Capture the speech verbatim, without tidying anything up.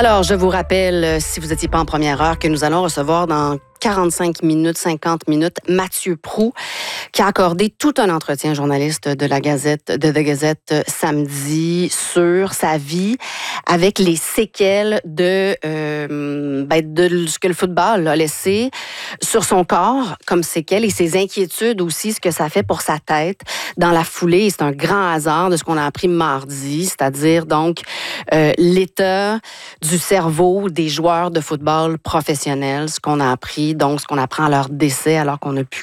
Alors, je vous rappelle, euh, si vous n'étiez pas en première heure, que nous allons recevoir dans quarante-cinq minutes, cinquante minutes, Mathieu Proulx, qui a accordé tout un entretien journaliste de la Gazette, de The Gazette euh, samedi sur sa vie avec les séquelles de, euh, ben, de ce que le football a laissé sur son corps comme séquelles et ses inquiétudes aussi, ce que ça fait pour sa tête dans la foulée. Et c'est un grand hasard de ce qu'on a appris mardi, c'est-à-dire donc euh, l'état du cerveau des joueurs de football professionnels, ce qu'on a appris, donc ce qu'on apprend à leur décès alors qu'on n'a plus